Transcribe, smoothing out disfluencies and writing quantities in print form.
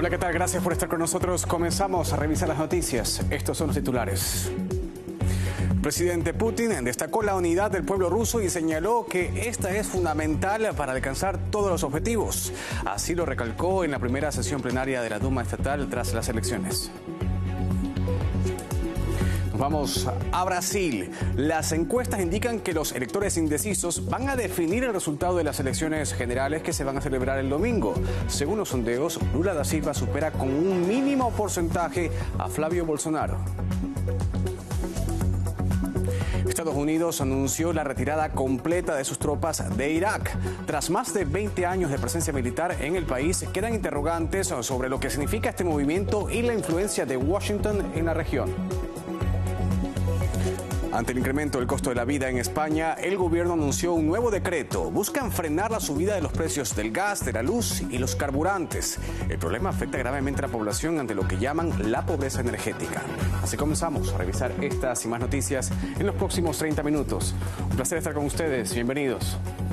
Hola, ¿qué tal? Gracias por estar con nosotros. Comenzamos a revisar las noticias. Estos son los titulares. Presidente Putin destacó la unidad del pueblo ruso y señaló que esta es fundamental para alcanzar todos los objetivos. Así lo recalcó en la primera sesión plenaria de la Duma estatal tras las elecciones. Vamos a Brasil. Las encuestas indican que los electores indecisos van a definir el resultado de las elecciones generales que se van a celebrar el domingo. Según los sondeos, Lula da Silva supera con un mínimo porcentaje a Flavio Bolsonaro. Estados Unidos anunció la retirada completa de sus tropas de Irak. Tras más de 20 años de presencia militar en el país, quedan interrogantes sobre lo que significa este movimiento y la influencia de Washington en la región. Ante el incremento del costo de la vida en España, el gobierno anunció un nuevo decreto. Buscan frenar la subida de los precios del gas, de la luz y los carburantes. El problema afecta gravemente a la población ante lo que llaman la pobreza energética. Así comenzamos a revisar estas y más noticias en los próximos 30 minutos. Un placer estar con ustedes. Bienvenidos.